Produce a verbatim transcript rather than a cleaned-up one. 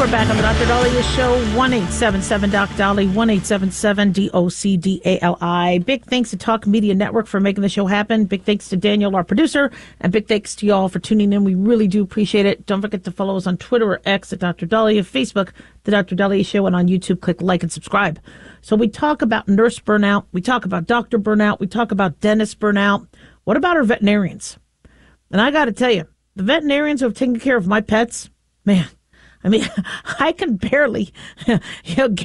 we're back on the Doctor Daliah Show. one eight seven seven Doc Dolly, one eight seven seven D O C D A L I. Big thanks to Talk Media Network for making the show happen. Big thanks to Daniel, our producer, and big thanks to y'all for tuning in. We really do appreciate it. Don't forget to follow us on Twitter or X at Doctor Daliah, Facebook, The Doctor Daliah Show, and on YouTube, click like and subscribe. So we talk about nurse burnout. We talk about doctor burnout. We talk about dentist burnout. What about our veterinarians? And I got to tell you, the veterinarians who have taken care of my pets, man, I mean, I can barely you know, get